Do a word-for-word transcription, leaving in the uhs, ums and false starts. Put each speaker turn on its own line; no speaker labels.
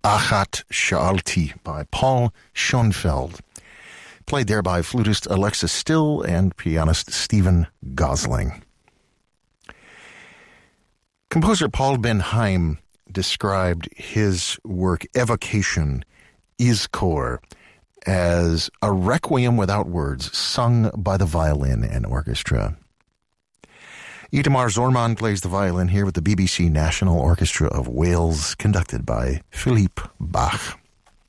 Achat Sha'alti by Paul Schoenfeld. Played there by flutist Alexis Still and pianist Stephen Gosling. Composer Paul Ben Haim described his work Evocation, Yizkor, as a requiem without words sung by the violin and orchestra. Itamar Zorman plays the violin here with the B B C National Orchestra of Wales, conducted by Philippe Bach.